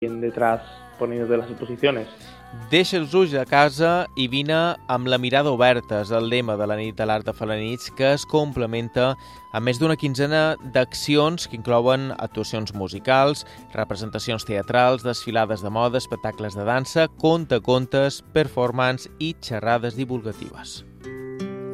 detrás poniéndote las exposiciones. Deixa els ulls a casa i vine amb la mirada oberta, és el lema de la nit de l'art de Felanitx, que es complementa amb més d'una quinzena d'accions que inclouen actuacions musicals, representacions teatrals, desfilades de moda, espectacles de dansa, contacontes, performance i xerrades divulgatives.